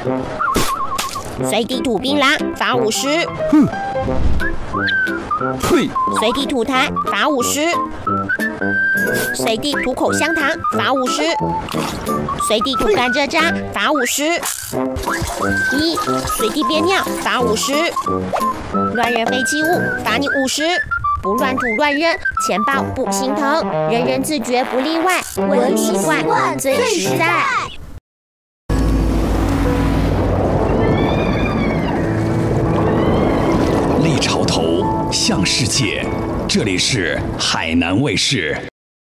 随地吐槟榔，罚50。 哼，呸！ 随地吐痰，罚50。随地吐口香糖，罚50。随地吐甘蔗渣，罚50。随地便尿，罚50。乱扔废弃物，罚你50。不乱吐乱扔，钱包不心疼，人人自觉不例外，文明习惯最实在。 立潮头，向世界，这里是海南卫视。